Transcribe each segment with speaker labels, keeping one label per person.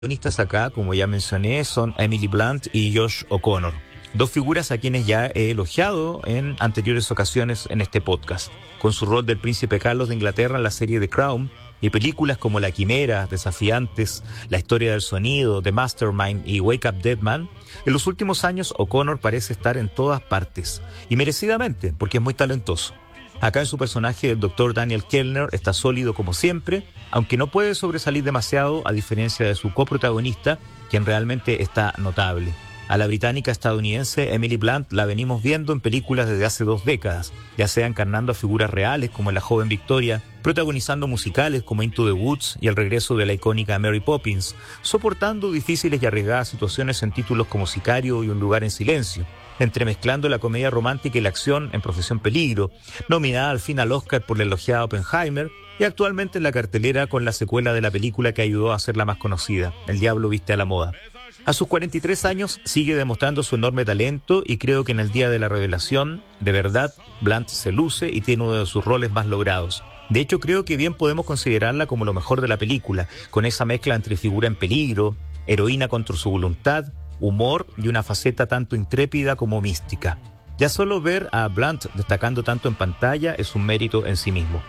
Speaker 1: protagonistas acá, como ya mencioné, son Emily Blunt y Josh O'Connor, dos figuras a quienes ya he elogiado en anteriores ocasiones en este podcast, con su rol del príncipe Carlos de Inglaterra en la serie The Crown y películas como La Quimera, Desafiantes, La Historia del Sonido, The Mastermind y Wake Up Dead Man. En los últimos años O'Connor parece estar en todas partes, y merecidamente, porque es muy talentoso. Acá en su personaje, el Dr. Daniel Kellner está sólido como siempre, aunque no puede sobresalir demasiado a diferencia de su coprotagonista, quien realmente está notable. A la británica estadounidense Emily Blunt la venimos viendo en películas desde hace 2 décadas, ya sea encarnando a figuras reales como La Joven Victoria, protagonizando musicales como Into the Woods y el regreso de la icónica Mary Poppins, soportando difíciles y arriesgadas situaciones en títulos como Sicario y Un lugar en silencio, entremezclando la comedia romántica y la acción en Profesión Peligro, nominada al fin al Oscar por la elogiada Oppenheimer y actualmente en la cartelera con la secuela de la película que ayudó a hacerla más conocida, El Diablo viste a la moda. A sus 43 años sigue demostrando su enorme talento y creo que en el día de la revelación, de verdad, Blunt se luce y tiene uno de sus roles más logrados. De hecho, creo que bien podemos considerarla como lo mejor de la película, con esa mezcla entre figura en peligro, heroína contra su voluntad, humor y una faceta tanto intrépida como mística. Ya solo ver a Blunt destacando tanto en pantalla es un mérito en sí mismo.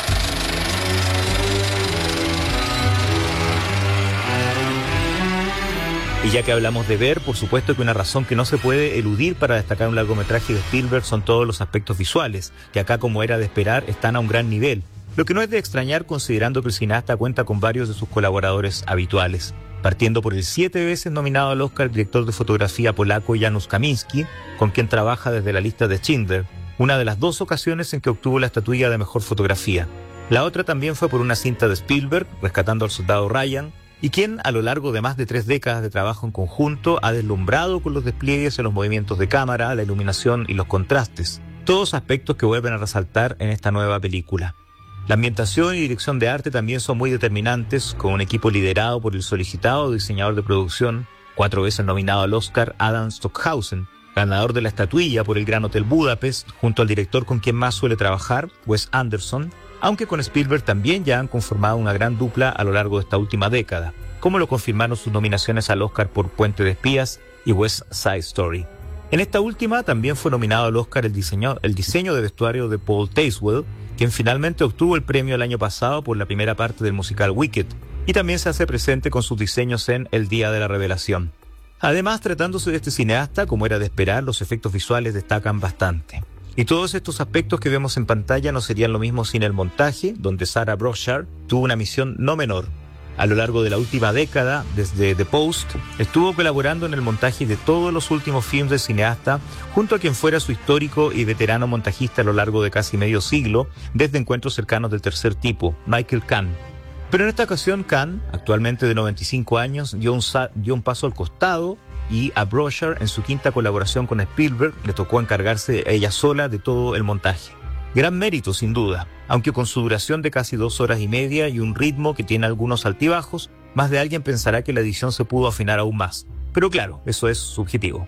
Speaker 1: Y ya que hablamos de ver, por supuesto que una razón que no se puede eludir para destacar un largometraje de Spielberg son todos los aspectos visuales, que acá, como era de esperar, están a un gran nivel, lo que no es de extrañar considerando que el cineasta cuenta con varios de sus colaboradores habituales, partiendo por el 7 veces nominado al Oscar director de fotografía polaco Janusz Kaminski, con quien trabaja desde La lista de Schindler, una de las 2 ocasiones en que obtuvo la estatuilla de mejor fotografía. La otra también fue por una cinta de Spielberg, Rescatando al soldado Ryan, y quien a lo largo de más de 3 décadas de trabajo en conjunto ha deslumbrado con los despliegues en los movimientos de cámara, la iluminación y los contrastes, todos aspectos que vuelven a resaltar en esta nueva película. La ambientación y dirección de arte también son muy determinantes, con un equipo liderado por el solicitado diseñador de producción, 4 veces nominado al Oscar, Adam Stockhausen, ganador de la estatuilla por el Gran Hotel Budapest, junto al director con quien más suele trabajar, Wes Anderson, aunque con Spielberg también ya han conformado una gran dupla a lo largo de esta última década, como lo confirmaron sus nominaciones al Oscar por Puente de Espías y West Side Story. En esta última también fue nominado al Oscar el diseño de vestuario de Paul Tazewell, quien finalmente obtuvo el premio el año pasado por la primera parte del musical Wicked, y también se hace presente con sus diseños en El Día de la Revelación. Además, tratándose de este cineasta, como era de esperar, los efectos visuales destacan bastante. Y todos estos aspectos que vemos en pantalla no serían lo mismo sin el montaje, donde Sarah Brochard tuvo una misión no menor. A lo largo de la última década, desde The Post, estuvo colaborando en el montaje de todos los últimos films del cineasta, junto a quien fuera su histórico y veterano montajista a lo largo de casi medio siglo, desde Encuentros cercanos del tercer tipo, Michael Kahn. Pero en esta ocasión Kahn, actualmente de 95 años, dio un paso al costado, y a Brochard, en su 5ª colaboración con Spielberg, le tocó encargarse ella sola de todo el montaje. Gran mérito, sin duda, aunque con su duración de casi 2 horas y media y un ritmo que tiene algunos altibajos, más de alguien pensará que la edición se pudo afinar aún más. Pero claro, eso es subjetivo.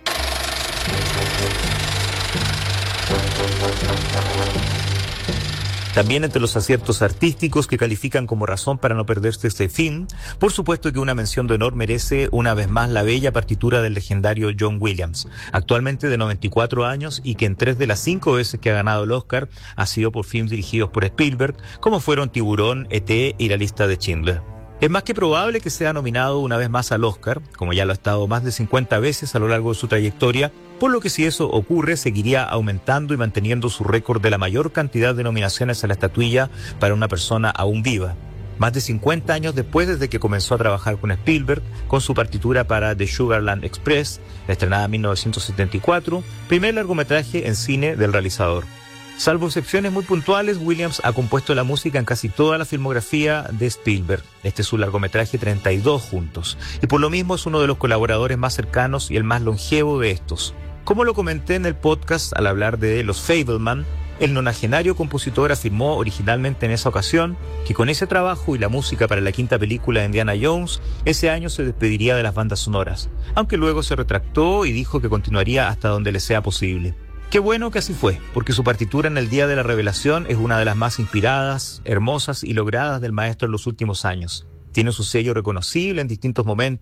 Speaker 1: También entre los aciertos artísticos que califican como razón para no perderse este film, por supuesto que una mención de honor merece una vez más la bella partitura del legendario John Williams, actualmente de 94 años y que en 3 de las 5 veces que ha ganado el Oscar ha sido por films dirigidos por Spielberg, como fueron Tiburón, E.T. y La lista de Schindler. Es más que probable que sea nominado una vez más al Oscar, como ya lo ha estado más de 50 veces a lo largo de su trayectoria, por lo que si eso ocurre seguiría aumentando y manteniendo su récord de la mayor cantidad de nominaciones a la estatuilla para una persona aún viva. Más de 50 años después desde que comenzó a trabajar con Spielberg, con su partitura para The Sugarland Express, estrenada en 1974, primer largometraje en cine del realizador. Salvo excepciones muy puntuales, Williams ha compuesto la música en casi toda la filmografía de Spielberg. Este es su largometraje 32 juntos, y por lo mismo es uno de los colaboradores más cercanos y el más longevo de estos. Como lo comenté en el podcast al hablar de Los Fabelman, el nonagenario compositor afirmó originalmente en esa ocasión que con ese trabajo y la música para la 5ª película de Indiana Jones, ese año se despediría de las bandas sonoras, aunque luego se retractó y dijo que continuaría hasta donde le sea posible. Qué bueno que así fue, porque su partitura en El Día de la Revelación es una de las más inspiradas, hermosas y logradas del maestro en los últimos años. tiene su sello reconocible en distintos momentos.